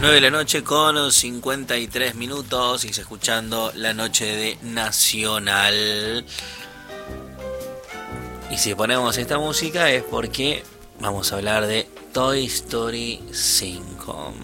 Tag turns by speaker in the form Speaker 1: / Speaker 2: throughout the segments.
Speaker 1: 9 de la noche con 53 minutos y se escuchando la noche de Nacional. Y si ponemos esta música es porque vamos a hablar de Toy Story 5.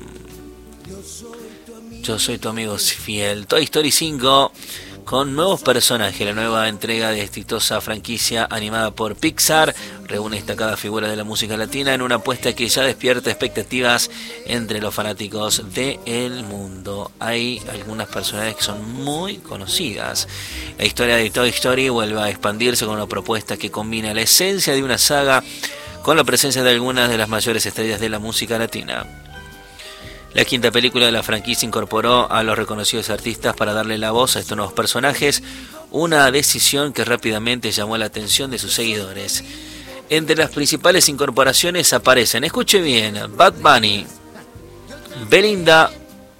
Speaker 1: Yo soy tu amigo fiel. Toy Story 5 con nuevos personajes. La nueva entrega de exitosa franquicia animada por Pixar reúne destacada figura de la música latina en una apuesta que ya despierta expectativas entre los fanáticos del mundo. Hay algunas personajes que son muy conocidas. La historia de Toy Story vuelve a expandirse con una propuesta que combina la esencia de una saga con la presencia de algunas de las mayores estrellas de la música latina. La quinta película de la franquicia incorporó a los reconocidos artistas para darle la voz a estos nuevos personajes, una decisión que rápidamente llamó la atención de sus seguidores. Entre las principales incorporaciones aparecen, escuche bien, Bad Bunny, Belinda,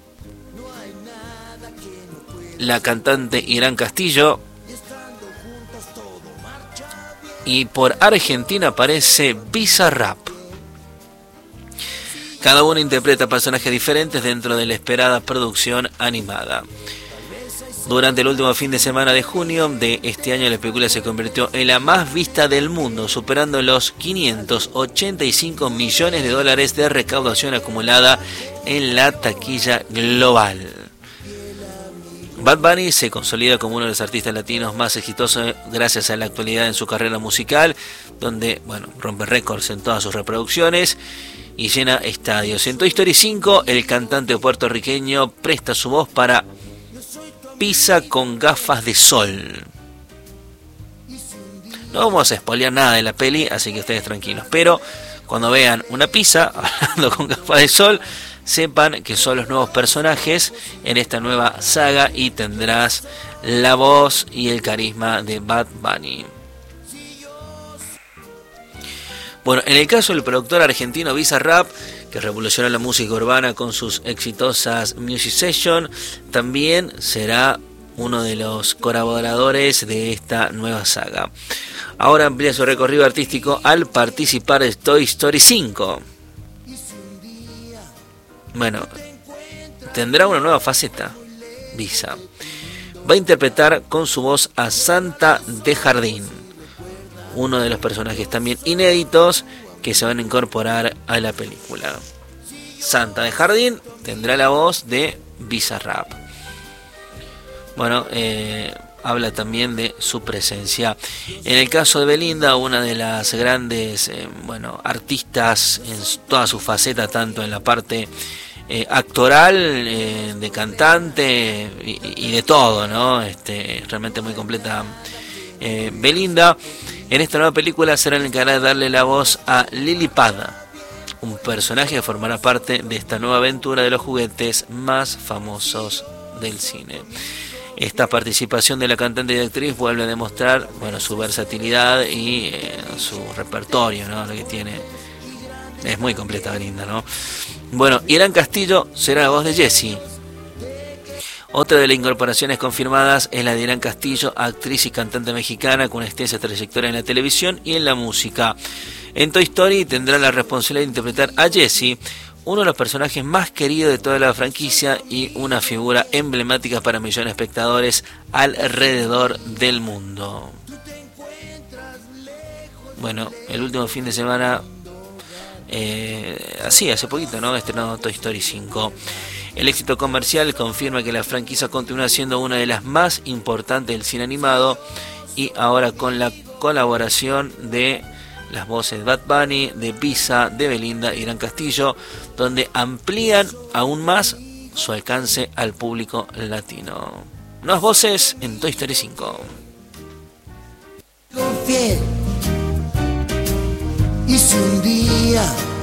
Speaker 1: la cantante Irán Castillo, y por Argentina aparece Bizarrap. Cada uno interpreta personajes diferentes dentro de la esperada producción animada. Durante el último fin de semana de junio de este año, la película se convirtió en la más vista del mundo, superando los 585 millones de dólares de recaudación acumulada en la taquilla global. Bad Bunny se consolida como uno de los artistas latinos más exitosos gracias a la actualidad en su carrera musical, donde rompe récords en todas sus reproducciones y llena estadios. En Toy Story 5, el cantante puertorriqueño presta su voz para Pisa con gafas de sol. No vamos a spoilear nada de la peli, así que ustedes tranquilos. Pero cuando vean una Pisa hablando con gafas de sol, sepan que son los nuevos personajes en esta nueva saga y tendrás la voz y el carisma de Bad Bunny. Bueno, en el caso del productor argentino Bizarrap, que revolucionó la música urbana con sus exitosas Music Session, también será uno de los colaboradores de esta nueva saga. Ahora amplía su recorrido artístico al participar en Toy Story 5. Bueno, tendrá una nueva faceta, Visa. Va a interpretar con su voz a Santa de Jardín, uno de los personajes también inéditos que se van a incorporar a la película. Santa de Jardín tendrá la voz de Bizarrap. Bueno, habla también de su presencia. En el caso de Belinda, una de las grandes artistas en toda su faceta, tanto en la parte actoral, de cantante y de todo, ¿no? Realmente muy completa Belinda. En esta nueva película será la encargada de darle la voz a Lily Pad, un personaje que formará parte de esta nueva aventura de los juguetes más famosos del cine. Esta participación de la cantante y actriz vuelve a demostrar su versatilidad y su repertorio, ¿no? Lo que tiene es muy completa Belinda, ¿no? Bueno, Irán Castillo será la voz de Jessie. Otra de las incorporaciones confirmadas es la de Irán Castillo, actriz y cantante mexicana con una extensa trayectoria en la televisión y en la música. En Toy Story tendrá la responsabilidad de interpretar a Jessie, uno de los personajes más queridos de toda la franquicia y una figura emblemática para millones de espectadores alrededor del mundo. Bueno, el último fin de semana, hace poquito, ¿no? Estrenó Toy Story 5. El éxito comercial confirma que la franquicia continúa siendo una de las más importantes del cine animado, y ahora con la colaboración de las voces de Bad Bunny, de Pisa, de Belinda y Irán Castillo, donde amplían aún más su alcance al público latino. Nuevas voces en Toy Story 5.
Speaker 2: Confié, y si un día